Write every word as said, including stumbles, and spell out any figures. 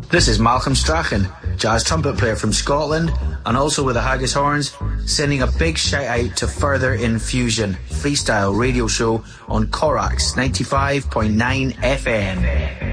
This is Malcolm Strachan, jazz trumpet player from Scotland, and also with the Haggis Horns, sending a big shout out to Further Infusion, freestyle radio show on Corax ninety-five point nine F M.